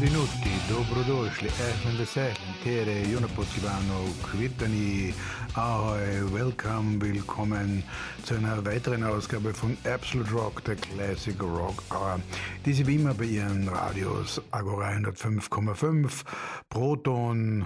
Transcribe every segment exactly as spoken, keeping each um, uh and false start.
Benvenuti, dobrodošli, ehlen veselen, tere, Junapodkivano, Kvitani, ahoi, welcome, willkommen zu einer weiteren Ausgabe von Absolute Rock, der Classic Rock Hour, die Sie wie immer bei Ihren Radios Agora hundertfünf Komma fünf, Proton,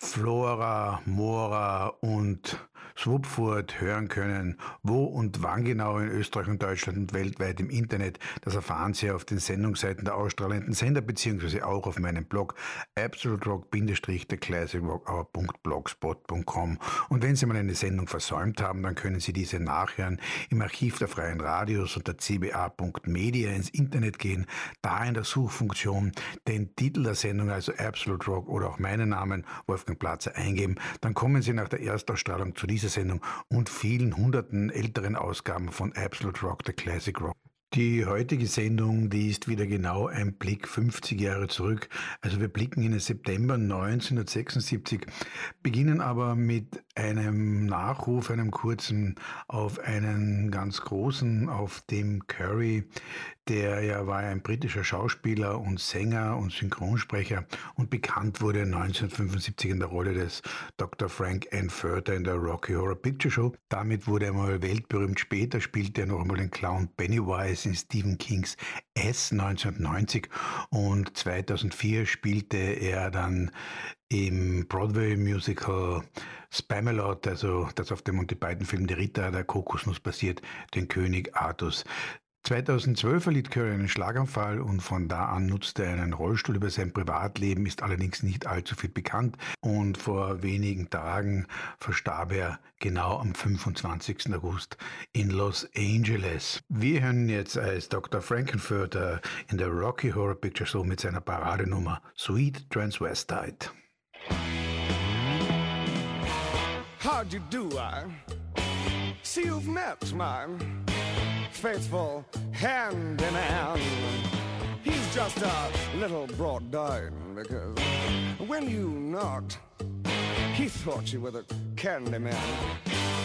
Flora, Mora und Swupfurt hören können. Wo und wann genau in Österreich und Deutschland und weltweit im Internet, das erfahren Sie auf den Sendungsseiten der ausstrahlenden Sender beziehungsweise auch auf meinem Blog absolute rock der classic rock hour punkt blogspot punkt com. Und wenn Sie mal eine Sendung versäumt haben, dann können Sie diese nachhören im Archiv der Freien Radios unter c b a punkt media ins Internet gehen, da in der Suchfunktion den Titel der Sendung, also Absolute Rock oder auch meinen Namen, Wolfgang Platzer, eingeben. Dann kommen Sie nach der Erstausstrahlung zu dieser Sendung und vielen hunderten älteren Ausgaben von Absolute Rock, der Classic Rock. Die heutige Sendung, die ist wieder genau ein Blick fünfzig Jahre zurück. Also wir blicken in den September neunzehnhundertsechsundsiebzig, beginnen aber mit einem Nachruf, einem kurzen auf einen ganz großen, auf Tim Curry, der ja war ein britischer Schauspieler und Sänger und Synchronsprecher und bekannt wurde neunzehnhundertfünfundsiebzig in der Rolle des Doktor Frank N. Furter in der Rocky Horror Picture Show. Damit wurde er mal weltberühmt. Später spielte er noch einmal den Clown Pennywise in Stephen Kings S neunzehnhundertneunzig und zweitausendvier spielte er dann im Broadway-Musical Spamalot, also das auf dem Monty Python-Film Die Ritter der Kokosnuss basiert, den König Artus. zweitausendzwölf erlitt Curry einen Schlaganfall und von da an nutzte er einen Rollstuhl. Über sein Privatleben ist allerdings nicht allzu viel bekannt und vor wenigen Tagen verstarb er genau am fünfundzwanzigsten August in Los Angeles. Wir hören jetzt als Doktor Frank-N-Furter in der Rocky Horror Picture Show mit seiner Paradenummer Sweet Transvestite. How'd you do, I see you've met my faithful handyman. He's just a little brought down because when you knocked, he thought you were the candy man.